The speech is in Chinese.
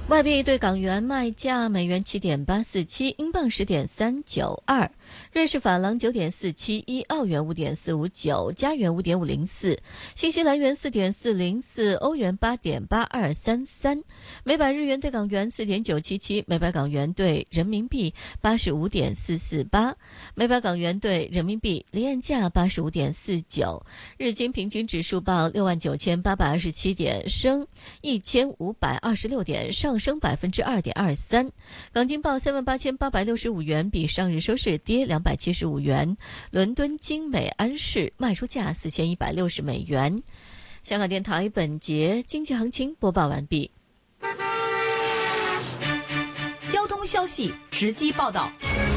外币对港元卖价：美元7.847，英镑10.392，瑞士法郎9.471，澳元5.459，加元5.504，新西兰元4.404，欧元8.8233，每百日元对港元4.977，每百港元对人民币85.448，每百港元对人民币离岸价85.49，日经平均指数报69,827点，升1526点，上升2.23%。港金报38,865元，比上日收市跌275元。伦敦金美安士卖出价4160美元。香港电台本节经济行情播报完毕。 交通消息直击报道。